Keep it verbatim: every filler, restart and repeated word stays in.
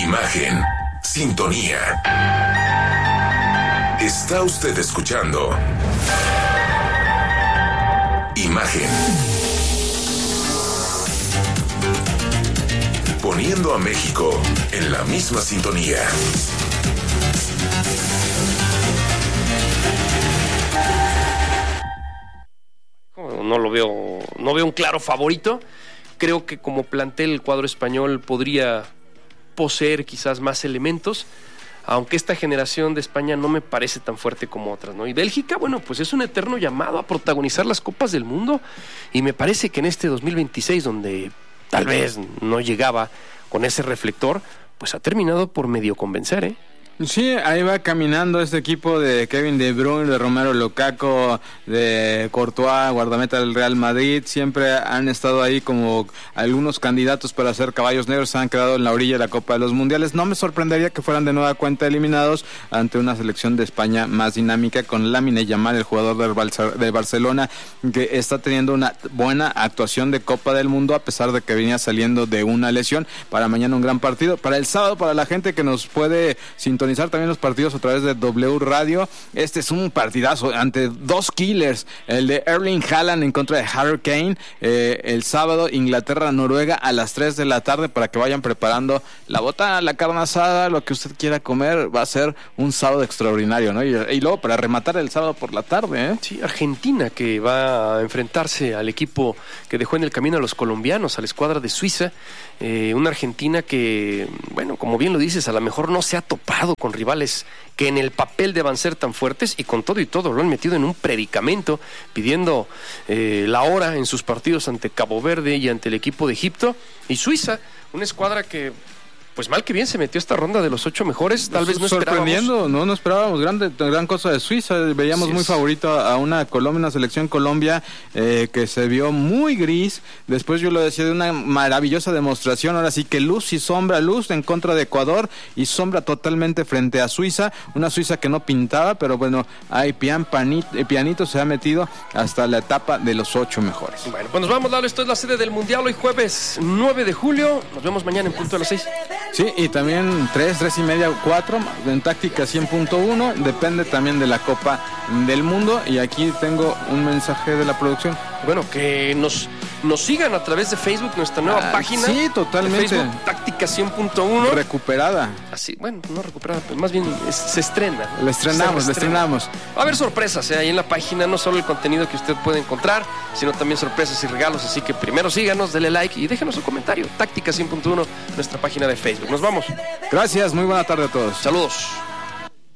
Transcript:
Imagen, sintonía. Está usted escuchando Imagen. Poniendo a México en la misma sintonía. No lo veo, no veo un claro favorito. Creo que como plantel el cuadro español podría poseer quizás más elementos, aunque esta generación de España no me parece tan fuerte como otras, ¿no? Y Bélgica, bueno, pues es un eterno llamado a protagonizar las Copas del Mundo, y me parece que en este dos mil veintiséis, donde tal vez no llegaba con ese reflector, pues ha terminado por medio convencer, ¿eh? Sí, ahí va caminando este equipo de Kevin De Bruyne, de Romelu Lukaku, de Courtois, guardameta del Real Madrid. Siempre han estado ahí como algunos candidatos para ser caballos negros. Se han quedado en la orilla de la Copa de los Mundiales. No me sorprendería que fueran de nueva cuenta eliminados ante una selección de España más dinámica, con Lamine Yamal, el jugador del, Balsa- del Barcelona, que está teniendo una buena actuación de Copa del Mundo, a pesar de que venía saliendo de una lesión. Para mañana un gran partido. Para el sábado, para la gente que nos puede sintonizar también los partidos a través de W Radio, este es un partidazo ante dos killers, el de Erling Haaland en contra de Harry Kane, eh, el sábado Inglaterra-Noruega a las tres de la tarde, para que vayan preparando la botana, la carne asada, lo que usted quiera comer. Va a ser un sábado extraordinario, ¿no? Y, y luego para rematar el sábado por la tarde, ¿eh? Sí, Argentina, que va a enfrentarse al equipo que dejó en el camino a los colombianos, a la escuadra de Suiza. Eh, una Argentina que, bueno, como bien lo dices, a lo mejor no se ha topado con rivales que en el papel deban ser tan fuertes, y con todo y todo lo han metido en un predicamento, pidiendo eh, la hora en sus partidos ante Cabo Verde y ante el equipo de Egipto. Y Suiza, una escuadra que, pues mal que bien, se metió a esta ronda de los ocho mejores. Tal vez no esperábamos. Sorprendiendo, no, no esperábamos grande, gran cosa de Suiza. Veíamos sí, muy favorito a una Colombia, una selección Colombia eh, que se vio muy gris. Después yo lo decía, de una maravillosa demostración. Ahora sí que luz y sombra, luz en contra de Ecuador y sombra totalmente frente a Suiza. Una Suiza que no pintaba, pero bueno, ahí pian, panito, pianito se ha metido hasta la etapa de los ocho mejores. Bueno, pues nos vamos, Lalo. Esto es la sede del Mundial, hoy jueves nueve de julio. Nos vemos mañana en punto de las seis. Sí, y también tres, tres y media, cuatro en Táctica cien punto uno. Depende también de la Copa del Mundo. Y aquí tengo un mensaje de la producción. Bueno, que nos, nos sigan a través de Facebook, nuestra nueva ah, página. Sí, totalmente. De Facebook, Táctica cien punto uno. Recuperada. Así, bueno, no recuperada, pero más bien es, se estrena, ¿no? La estrenamos, la estrenamos. Va a haber sorpresas, ¿eh? Ahí en la página, no solo el contenido que usted puede encontrar, sino también sorpresas y regalos. Así que primero síganos, dele like y déjenos un comentario. Táctica cien punto uno, nuestra página de Facebook. Nos vamos. Gracias, muy buena tarde a todos. Saludos.